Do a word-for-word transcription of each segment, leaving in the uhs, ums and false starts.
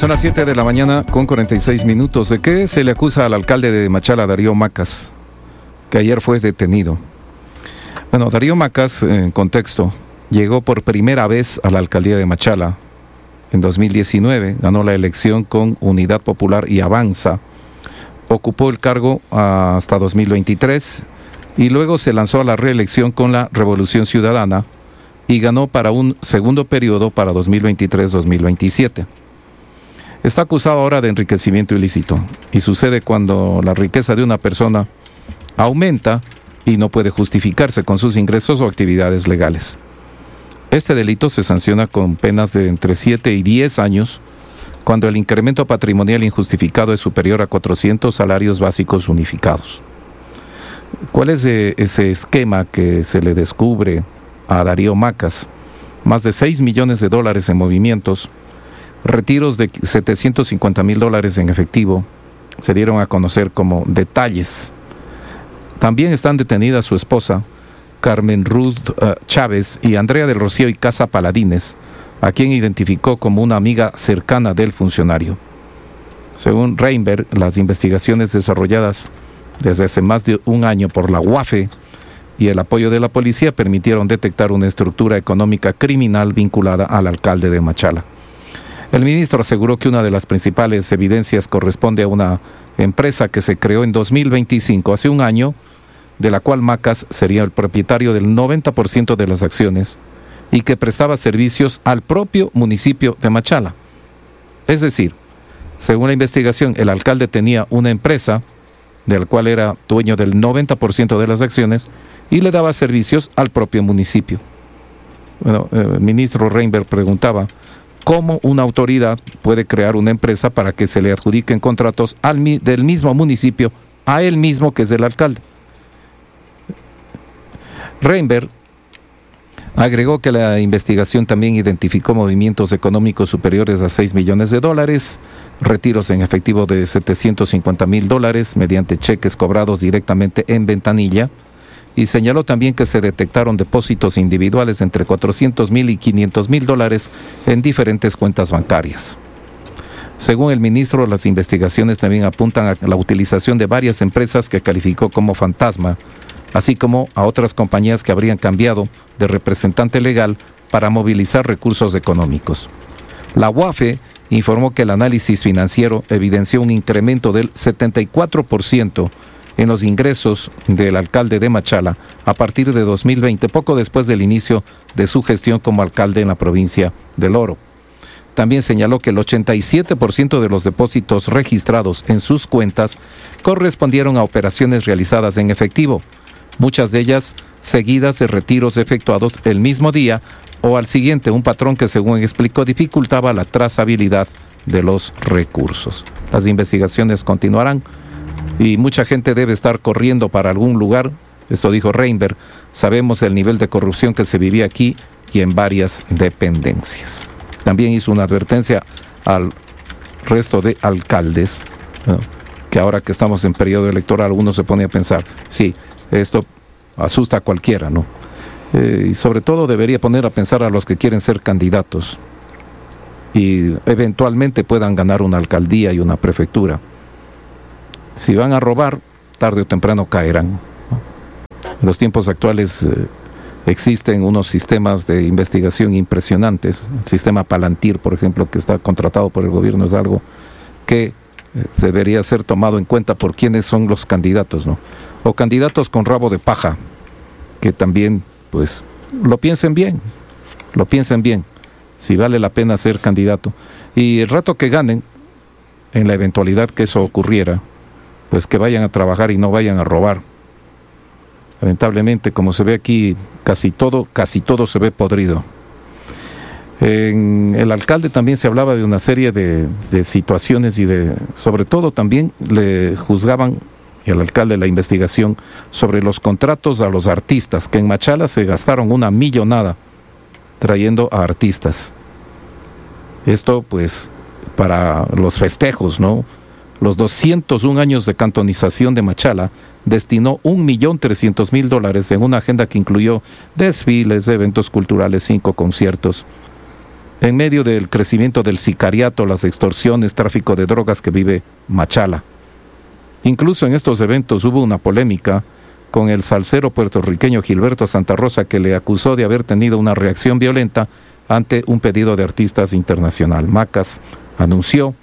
Son las siete de la mañana con cuarenta y seis minutos. ¿De qué se le acusa al alcalde de Machala, Darío Macas, que ayer fue detenido? Bueno, Darío Macas, en contexto, llegó por primera vez a la alcaldía de Machala en dos mil diecinueve, ganó la elección con Unidad Popular y Avanza, ocupó el cargo hasta dos mil veintitrés y luego se lanzó a la reelección con la Revolución Ciudadana y ganó para un segundo periodo para dos mil veintitrés a dos mil veintisiete. Está acusado ahora de enriquecimiento ilícito y sucede cuando la riqueza de una persona aumenta y no puede justificarse con sus ingresos o actividades legales. Este delito se sanciona con penas de entre siete y diez años cuando el incremento patrimonial injustificado es superior a cuatrocientos salarios básicos unificados. ¿Cuál es ese esquema que se le descubre a Darío Macas? Más de seis millones de dólares en movimientos, retiros de setecientos cincuenta mil dólares en efectivo, se dieron a conocer como detalles. También están detenidas su esposa, Carmen Ruth uh, Chávez, y Andrea del Rocío y Casa Paladines, a quien identificó como una amiga cercana del funcionario. Según Reinberg, las investigaciones desarrolladas desde hace más de un año por la U A F E y el apoyo de la policía permitieron detectar una estructura económica criminal vinculada al alcalde de Machala. El ministro aseguró que una de las principales evidencias corresponde a una empresa que se creó en dos mil veinticinco, hace un año, de la cual Macas sería el propietario del noventa por ciento de las acciones y que prestaba servicios al propio municipio de Machala. Es decir, según la investigación, el alcalde tenía una empresa del cual era dueño del noventa por ciento de las acciones y le daba servicios al propio municipio. Bueno, el ministro Reinberg preguntaba cómo una autoridad puede crear una empresa para que se le adjudiquen contratos al, del mismo municipio a él mismo, que es el alcalde. Reinberg agregó que la investigación también identificó movimientos económicos superiores a seis millones de dólares, retiros en efectivo de setecientos cincuenta mil dólares mediante cheques cobrados directamente en ventanilla, y señaló también que se detectaron depósitos individuales entre cuatrocientos mil y quinientos mil dólares en diferentes cuentas bancarias. Según el ministro, las investigaciones también apuntan a la utilización de varias empresas que calificó como fantasma, así como a otras compañías que habrían cambiado de representante legal para movilizar recursos económicos. La U A F E informó que el análisis financiero evidenció un incremento del setenta y cuatro por ciento en los ingresos del alcalde de Machala a partir de dos mil veinte, poco después del inicio de su gestión como alcalde en la provincia del Oro. También señaló que el ochenta y siete por ciento de los depósitos registrados en sus cuentas correspondieron a operaciones realizadas en efectivo, muchas de ellas seguidas de retiros efectuados el mismo día o al siguiente, un patrón que, según explicó, dificultaba la trazabilidad de los recursos. Las investigaciones continuarán y mucha gente debe estar corriendo para algún lugar. Esto dijo Reinberg. Sabemos el nivel de corrupción que se vivía aquí y en varias dependencias. También hizo una advertencia al resto de alcaldes, ¿no?, que ahora que estamos en periodo electoral uno se pone a pensar, sí, esto asusta a cualquiera, ¿no? Eh, y sobre todo debería poner a pensar a los que quieren ser candidatos y eventualmente puedan ganar una alcaldía y una prefectura. Si van a robar, tarde o temprano caerán, ¿no? En los tiempos actuales eh, existen unos sistemas de investigación impresionantes. El sistema Palantir, por ejemplo, que está contratado por el gobierno, es algo que eh, debería ser tomado en cuenta por quiénes son los candidatos, ¿no? O candidatos con rabo de paja, que también, pues, lo piensen bien, lo piensen bien, si vale la pena ser candidato. Y el rato que ganen, en la eventualidad que eso ocurriera, pues que vayan a trabajar y no vayan a robar. Lamentablemente, como se ve aquí, casi todo, casi todo se ve podrido. En el alcalde también se hablaba de una serie de, de situaciones y de, sobre todo también le juzgaban, y al alcalde, la investigación sobre los contratos a los artistas, que en Machala se gastaron una millonada trayendo a artistas. Esto pues para los festejos, ¿no? Los doscientos un años de cantonización de Machala destinó un millón trescientos mil dólares en una agenda que incluyó desfiles, eventos culturales, cinco conciertos. en medio del crecimiento del sicariato, las extorsiones, tráfico de drogas que vive Machala. Incluso en estos eventos hubo una polémica con el salsero puertorriqueño Gilberto Santa Rosa, que le acusó de haber tenido una reacción violenta ante un pedido de artistas internacional. Macas anunció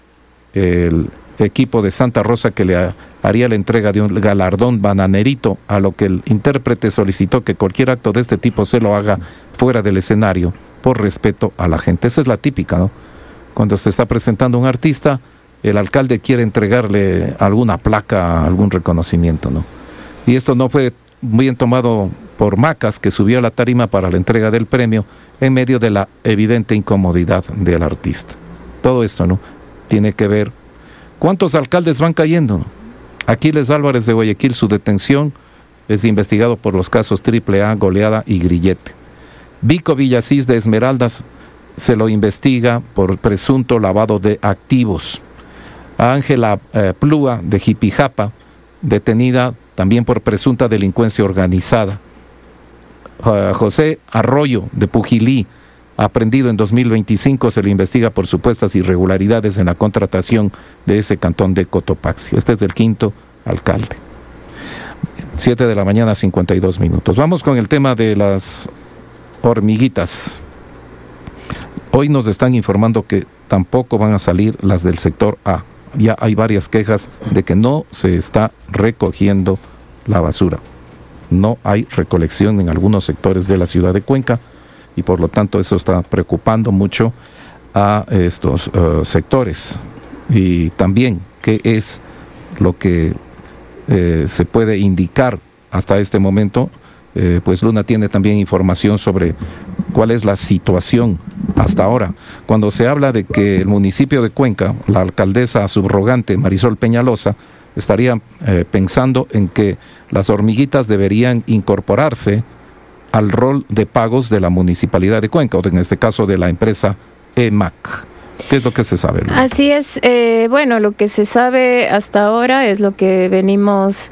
el equipo de Santa Rosa que le haría la entrega de un galardón bananerito, a lo que el intérprete solicitó que cualquier acto de este tipo se lo haga fuera del escenario, por respeto a la gente. Esa es la típica, ¿no? Cuando se está presentando un artista, el alcalde quiere entregarle alguna placa, algún reconocimiento, ¿no? Y esto no fue bien tomado por Macas, que subió a la tarima para la entrega del premio en medio de la evidente incomodidad del artista. Todo esto, ¿no?, tiene que ver. ¿Cuántos alcaldes van cayendo, no? Aquiles Álvarez de Guayaquil, su detención es investigado por los casos Triple A, Goleada y Grillete. Vico Villasís de Esmeraldas se lo investiga por presunto lavado de activos. A Ángela eh, Plúa de Jipijapa, detenida también por presunta delincuencia organizada. A José Arroyo de Pujilí, aprendido en dos mil veinticinco, se le investiga por supuestas irregularidades en la contratación de ese cantón de Cotopaxi. Este es el quinto alcalde. Siete de la mañana, cincuenta y dos minutos. Vamos con el tema de las hormiguitas. Hoy nos están informando que tampoco van a salir las del sector A. Ya hay varias quejas de que no se está recogiendo la basura. No hay recolección en algunos sectores de la ciudad de Cuenca, y por lo tanto eso está preocupando mucho a estos uh, sectores. Y también, ¿qué es lo que eh, se puede indicar hasta este momento? Eh, pues Luna tiene también información sobre cuál es la situación hasta ahora. Cuando se habla de que el municipio de Cuenca, la alcaldesa subrogante Marisol Peñalosa, estaría eh, pensando en que las hormiguitas deberían incorporarse al rol de pagos de la municipalidad de Cuenca, o en este caso de la empresa E M A C. ¿Qué es lo que se sabe, Luna? Así es. Eh, bueno, lo que se sabe hasta ahora es lo que venimos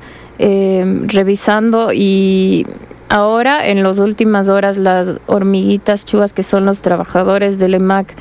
eh, revisando, y ahora, en las últimas horas, las hormiguitas chuvas, que son los trabajadores del E M A C,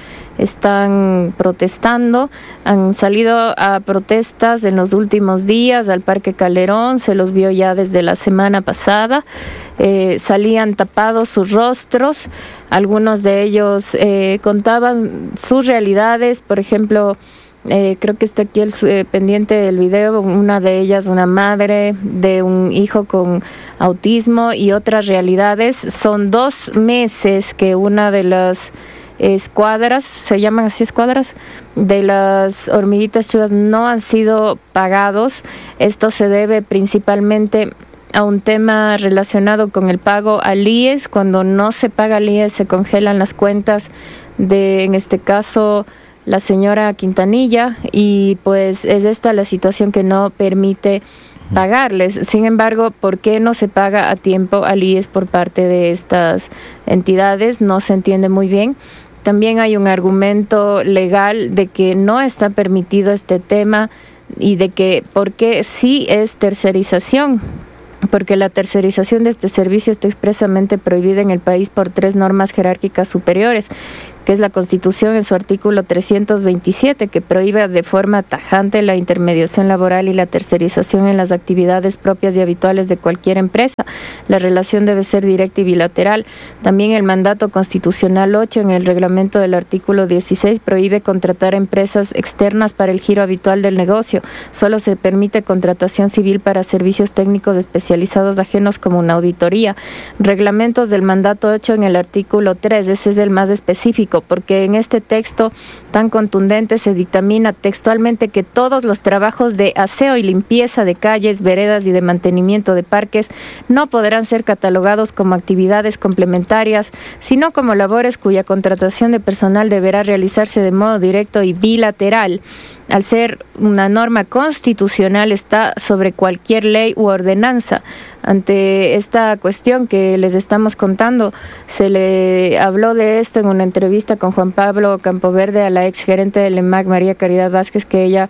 están protestando. Han salido a protestas en los últimos días al Parque Calderón, se los vio ya desde la semana pasada. Eh, salían tapados sus rostros, algunos de ellos eh, contaban sus realidades. Por ejemplo, Eh, creo que está aquí el eh, pendiente del video, una de ellas, una madre de un hijo con autismo y otras realidades. Son dos meses que una de las escuadras, se llaman así escuadras, de las hormiguitas chuvas no han sido pagados. Esto se debe principalmente a un tema relacionado con el pago al I E S. Cuando no se paga al I E S, se congelan las cuentas de, en este caso, la señora Quintanilla, y pues es esta la situación que no permite pagarles. Sin embargo, ¿por qué no se paga a tiempo al I E S por parte de estas entidades? No se entiende muy bien. También hay un argumento legal de que no está permitido este tema, y de que por qué sí es tercerización, porque la tercerización de este servicio está expresamente prohibida en el país por tres normas jerárquicas superiores, que es la Constitución en su artículo trescientos veintisiete, que prohíbe de forma tajante la intermediación laboral y la tercerización en las actividades propias y habituales de cualquier empresa. La relación debe ser directa y bilateral. También el mandato constitucional ocho, en el reglamento del artículo dieciséis, prohíbe contratar empresas externas para el giro habitual del negocio. Solo se permite contratación civil para servicios técnicos especializados ajenos, como una auditoría. Reglamentos del mandato ocho en el artículo tres, ese es el más específico, porque en este texto tan contundente se dictamina textualmente que todos los trabajos de aseo y limpieza de calles, veredas y de mantenimiento de parques no podrán ser catalogados como actividades complementarias, sino como labores cuya contratación de personal deberá realizarse de modo directo y bilateral. Al ser una norma constitucional, está sobre cualquier ley u ordenanza. Ante esta cuestión que les estamos contando, se le habló de esto en una entrevista con Juan Pablo Campoverde, a la ex gerente del E M A C, María Caridad Vázquez, que ella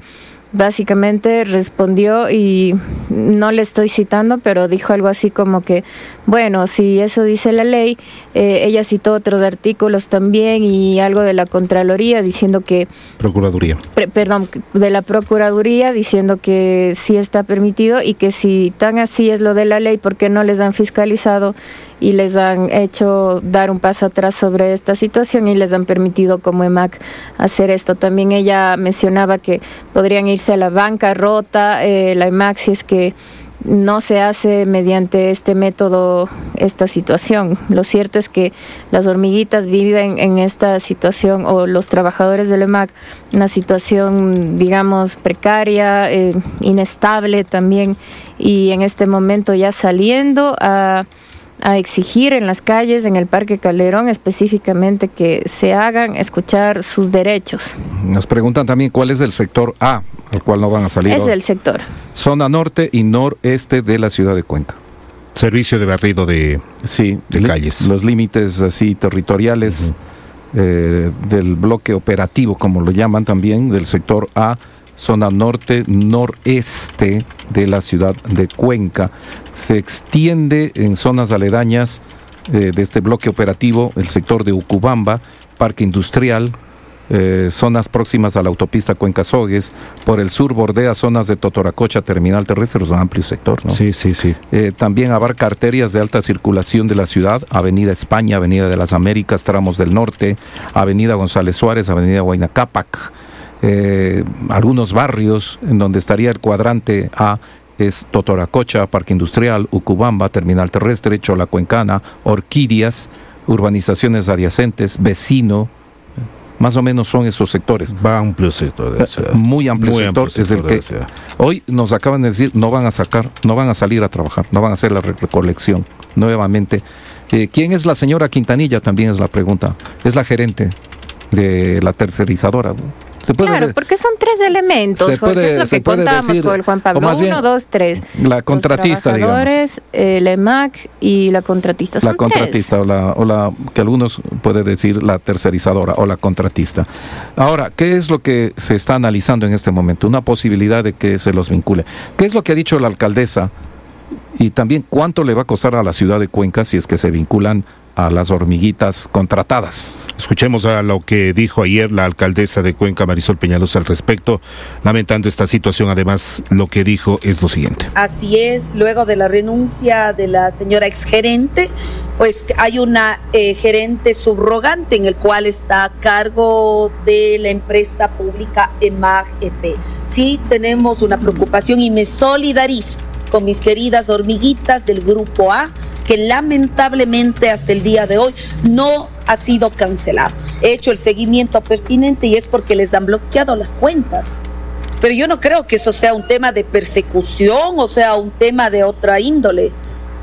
básicamente respondió, y no le estoy citando, pero dijo algo así como que, bueno, si eso dice la ley, eh, ella citó otros artículos también y algo de la Contraloría diciendo que... Procuraduría. Pre, perdón, de la Procuraduría diciendo que sí está permitido y que si tan así es lo de la ley, ¿por qué no les han fiscalizado y les han hecho dar un paso atrás sobre esta situación y les han permitido como EMAC hacer esto? También ella mencionaba que podrían irse a la bancarrota, eh, la EMAC, si es que no se hace mediante este método esta situación. Lo cierto es que las hormiguitas viven en esta situación, o los trabajadores del EMAC, una situación, digamos, precaria, eh, inestable también, y en este momento ya saliendo a... a exigir en las calles, en el Parque Calderón específicamente, que se hagan escuchar sus derechos. Nos preguntan también cuál es el sector A, al cual no van a salir. Es hoy. el sector. Zona norte y noreste de la ciudad de Cuenca. Servicio de barrido de, sí, de li- calles. Los límites así territoriales uh-huh. eh, del bloque operativo, como lo llaman también, del sector A, zona norte, noreste de la ciudad de Cuenca. Se extiende en zonas aledañas eh, de este bloque operativo, el sector de Ucubamba, Parque Industrial, eh, zonas próximas a la autopista Cuenca-Sogues. Por el sur bordea zonas de Totoracocha, terminal terrestre, es un amplio sector, ¿no? Sí, sí, sí. Eh, también abarca arterias de alta circulación de la ciudad, Avenida España, Avenida de las Américas, tramos del norte, Avenida González Suárez, Avenida Huayna Cápac. Eh, algunos barrios en donde estaría el cuadrante A es Totoracocha, Parque Industrial, Ucubamba, Terminal Terrestre, Chola Cuencana, Orquídeas, urbanizaciones adyacentes, Vecino. Más o menos son esos sectores. Va amplio sector de la ciudad. Muy amplio Muy sector, amplio es el sector de que la ciudad. hoy nos acaban de decir no van a sacar, no van a salir a trabajar, no van a hacer la recolección nuevamente. Eh, ¿Quién es la señora Quintanilla? También es la pregunta. Es la gerente de la tercerizadora. Se puede Claro, de, porque son tres elementos, se Jorge, puede, es lo se que puede contamos decir, con el Juan Pablo. o más bien, Uno, dos, tres. la contratista, Los trabajadores, digamos. el EMAC y la contratista. Son La contratista tres. o la, o la que algunos pueden decir la tercerizadora o la contratista. Ahora, ¿qué es lo que se está analizando en este momento? Una posibilidad de que se los vincule. ¿Qué es lo que ha dicho la alcaldesa? Y también cuánto le va a costar a la ciudad de Cuenca si es que se vinculan a las hormiguitas contratadas. Escuchemos a lo que dijo ayer la alcaldesa de Cuenca, Marisol Peñalosa, al respecto, lamentando esta situación. Además, lo que dijo es lo siguiente. Así es, luego de la renuncia de la señora exgerente, pues hay una eh, gerente subrogante en el cual está a cargo de la empresa pública EMAG E P. Sí tenemos una preocupación y me solidarizo con mis queridas hormiguitas del Grupo A, que lamentablemente hasta el día de hoy no ha sido cancelado. He hecho el seguimiento pertinente y es porque les han bloqueado las cuentas. Pero yo no creo que eso sea un tema de persecución o sea un tema de otra índole.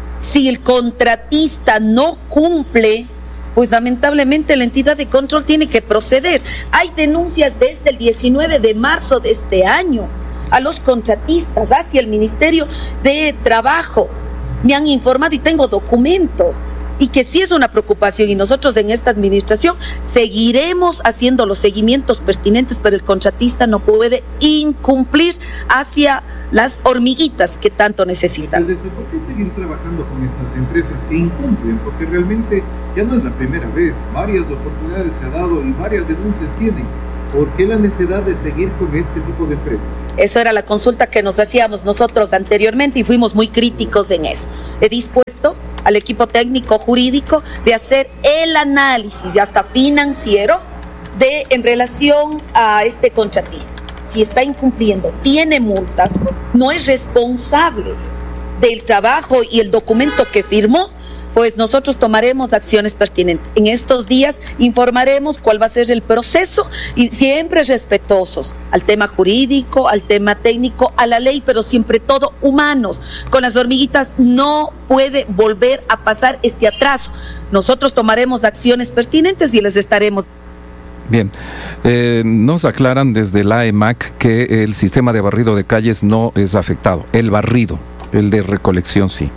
Si el contratista no cumple, pues lamentablemente la entidad de control tiene que proceder. Hay denuncias desde el diecinueve de marzo de este año a los contratistas hacia el Ministerio de Trabajo. Me han informado y tengo documentos, y que sí es una preocupación, y nosotros en esta administración seguiremos haciendo los seguimientos pertinentes, pero el contratista no puede incumplir hacia las hormiguitas que tanto necesitan. Alcaldesa, ¿por qué seguir trabajando con estas empresas que incumplen? Porque realmente ya no es la primera vez, varias oportunidades se ha dado y varias denuncias tienen. ¿Por qué la necesidad de seguir con este tipo de empresas? Eso era la consulta que nos hacíamos nosotros anteriormente y fuimos muy críticos en eso. He dispuesto al equipo técnico jurídico de hacer el análisis y hasta financiero de en relación a este contratista. Si está incumpliendo, tiene multas, no es responsable del trabajo y el documento que firmó, pues nosotros tomaremos acciones pertinentes. En estos días informaremos cuál va a ser el proceso y siempre respetuosos al tema jurídico, al tema técnico, a la ley, pero siempre todo humanos. Con las hormiguitas no puede volver a pasar este atraso. Nosotros tomaremos acciones pertinentes y les estaremos. Bien, eh, nos aclaran desde la EMAC que el sistema de barrido de calles no es afectado. El barrido, el de recolección sí.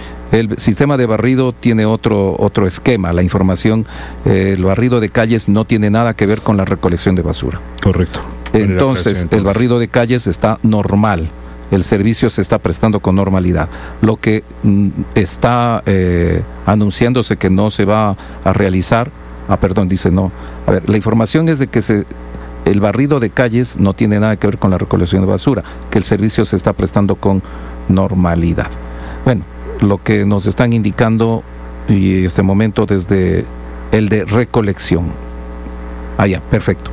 El sistema de barrido tiene otro otro esquema. La información, eh, el barrido de calles no tiene nada que ver con la recolección de basura. Correcto. Entonces, el barrido de calles está normal. El servicio se está prestando con normalidad. Lo que mm, está eh, anunciándose que no se va a realizar, ah, perdón, dice no. A ver, la información es de que se, el barrido de calles no tiene nada que ver con la recolección de basura, que el servicio se está prestando con normalidad. Bueno, lo que nos están indicando y este momento desde el de recolección. Ah, ya, perfecto.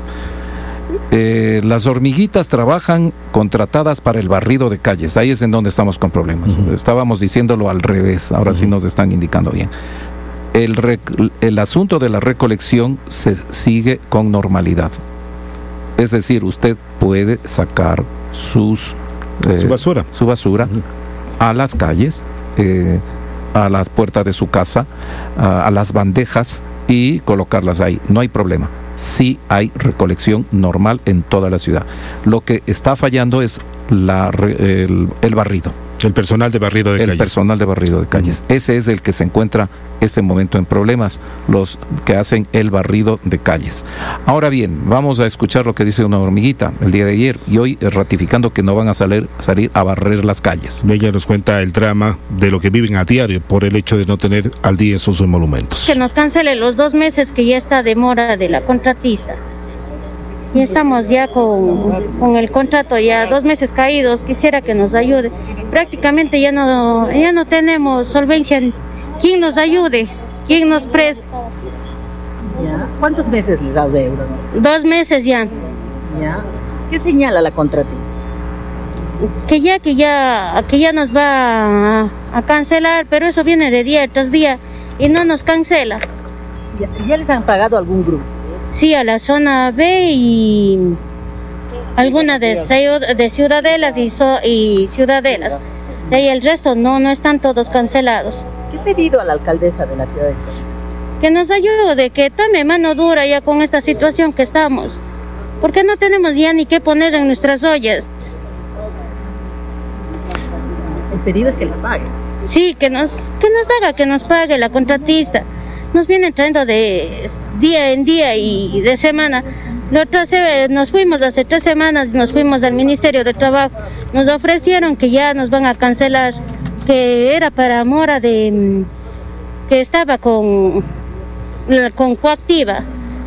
Eh, las hormiguitas trabajan contratadas para el barrido de calles. Ahí es en donde estamos con problemas. Uh-huh. Estábamos diciéndolo al revés, ahora uh-huh. sí nos están indicando bien. El, rec- el asunto de la recolección se sigue con normalidad. Es decir, usted puede sacar sus, eh, su basura, su basura uh-huh. a las calles, eh, a las puertas de su casa, a, a las bandejas y colocarlas ahí. No hay problema. Sí hay recolección normal en toda la ciudad. Lo que está fallando es la, el, el barrido. El personal de barrido de el calles. El personal de barrido de calles. Uh-huh. Ese es el que se encuentra este momento en problemas, los que hacen el barrido de calles. Ahora bien, vamos a escuchar lo que dice una hormiguita el día de ayer y hoy ratificando que no van a salir, salir a barrer las calles. Ella nos cuenta el drama de lo que viven a diario por el hecho de no tener al día esos monumentos. Que nos cancele los dos meses que ya está demora de la contratista. Y estamos ya con, con el contrato ya dos meses caídos. Quisiera que nos ayude. Prácticamente ya no, ya no tenemos solvencia. ¿Quién nos ayude? ¿Quién nos preste? ¿Ya? ¿Cuántos meses les adeudan? Dos meses ya. ¿Ya? ¿Qué señala la contratista? Que ya, que ya, que ya nos va a, a cancelar, pero eso viene de día tras día y no nos cancela. ¿Ya, ya les han pagado algún grupo? Sí, a la zona B y alguna de, de Ciudadelas y, so, y Ciudadelas. De ahí el resto no, no están todos cancelados. ¿Qué pedido a la alcaldesa de la ciudad de Cuenca? Que nos ayude, que tome mano dura ya con esta situación que estamos. Porque no tenemos ya ni qué poner en nuestras ollas. El pedido es que le pague. Sí, que nos, que nos haga, que nos pague la contratista. Nos vienen trayendo de día en día y de semana. La otra se, nos fuimos hace tres semanas, nos fuimos al Ministerio de Trabajo. Nos ofrecieron que ya nos van a cancelar, que era para Mora, de que estaba con, con Coactiva,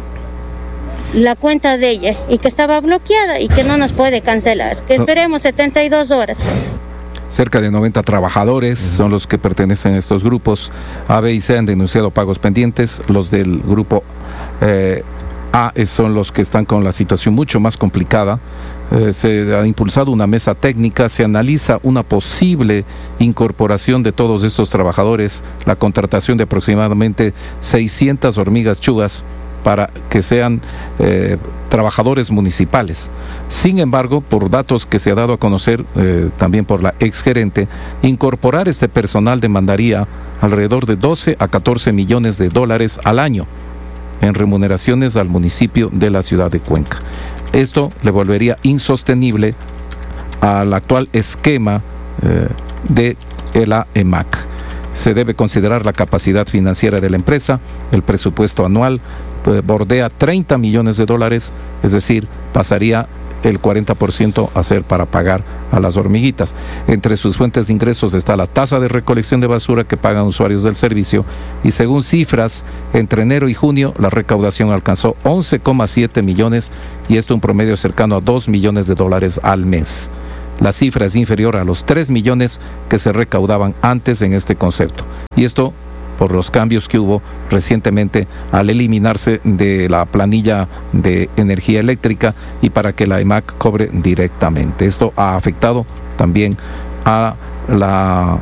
la cuenta de ella, y que estaba bloqueada y que no nos puede cancelar, que esperemos setenta y dos horas. Cerca de noventa trabajadores son los que pertenecen a estos grupos. A, B y C han denunciado pagos pendientes. Los del grupo eh, A son los que están con la situación mucho más complicada. Eh, se ha impulsado una mesa técnica, se analiza una posible incorporación de todos estos trabajadores, la contratación de aproximadamente seiscientas hormigas chugas para que sean eh, trabajadores municipales. Sin embargo, por datos que se ha dado a conocer eh, también por la exgerente, incorporar este personal demandaría alrededor de doce a catorce millones de dólares al año en remuneraciones al municipio de la ciudad de Cuenca. Esto le volvería insostenible al actual esquema eh, de la E M A C. Se debe considerar la capacidad financiera de la empresa, el presupuesto anual bordea treinta millones de dólares, es decir, pasaría el cuarenta por ciento a ser para pagar a las hormiguitas. Entre sus fuentes de ingresos está la tasa de recolección de basura que pagan usuarios del servicio y según cifras, entre enero y junio la recaudación alcanzó once coma siete millones y esto un promedio cercano a dos millones de dólares al mes. La cifra es inferior a los tres millones que se recaudaban antes en este concepto. Y esto por los cambios que hubo recientemente al eliminarse de la planilla de energía eléctrica y para que la E M A C cobre directamente. Esto ha afectado también a la